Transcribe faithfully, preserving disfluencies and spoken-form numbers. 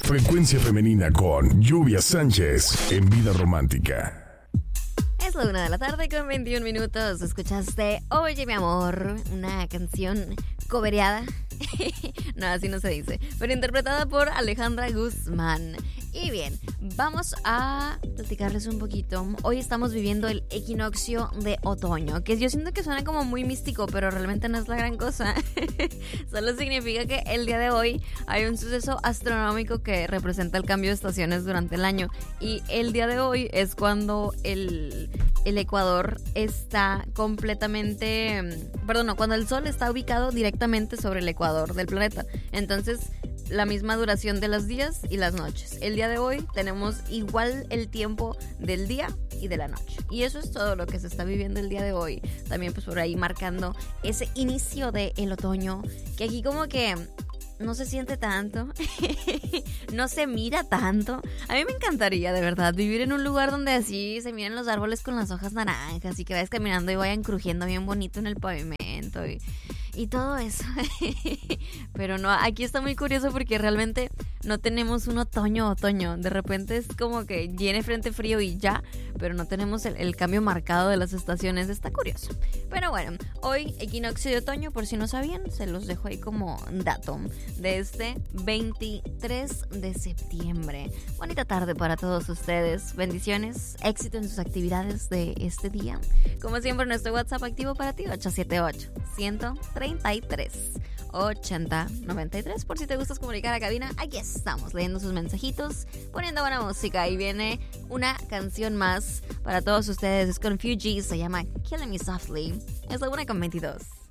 Frecuencia femenina con Lluvia Sánchez en Vida Romántica. Es la una de la tarde con veintiún minutos. Escuchaste Oye mi amor, una canción cobereada. No, así no se dice, pero interpretada por Alejandra Guzmán. Y bien, vamos a platicarles un poquito. Hoy estamos viviendo el equinoccio de otoño, que yo siento que suena como muy místico, pero realmente no es la gran cosa. Solo significa que el día de hoy hay un suceso astronómico que representa el cambio de estaciones durante el año. Y el día de hoy es cuando el, el ecuador está completamente... Perdón, no, cuando el sol está ubicado directamente sobre el ecuador del planeta. Entonces, la misma duración de los días y las noches. El día de hoy tenemos igual el tiempo del día y de la noche. Y eso es todo lo que se está viviendo el día de hoy. También pues por ahí marcando ese inicio del otoño, que aquí como que no se siente tanto, no se mira tanto. A mí me encantaría de verdad vivir en un lugar donde así se miren los árboles con las hojas naranjas y que vayas caminando y vayan crujiendo bien bonito en el pavimento y... Y todo eso. Pero no, aquí está muy curioso porque realmente no tenemos un otoño, otoño. De repente es como que viene frente frío y ya, pero no tenemos el, el cambio marcado de las estaciones. Está curioso. Pero bueno, hoy equinoccio de otoño, por si no sabían, se los dejo ahí como dato de este veintitrés de septiembre. Bonita tarde para todos ustedes. Bendiciones, éxito en sus actividades de este día. Como siempre, nuestro WhatsApp activo para ti, ocho siete ocho, ciento treinta y tres, ochenta, noventa y tres. Por si te gustas comunicar a cabina, aquí estamos leyendo sus mensajitos, poniendo buena música. Y viene una canción más para todos ustedes. Es con Fugees, se llama Killing Me Softly. Es la una con veintidós.